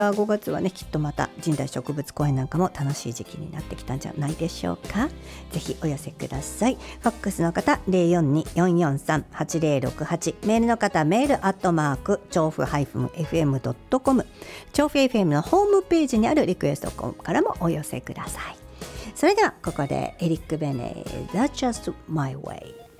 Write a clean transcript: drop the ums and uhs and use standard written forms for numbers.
5月はねきっとまた神代植物公園なんかも楽しい時期になってきたんじゃないでしょうか。ぜひお寄せください。ファックスの方 042-443-8068、 メールの方メール調布 -fm.com、 調布 FM のホームページにあるリクエストフォームからもお寄せください。それではここでエリック・ベネ That's Just My Way。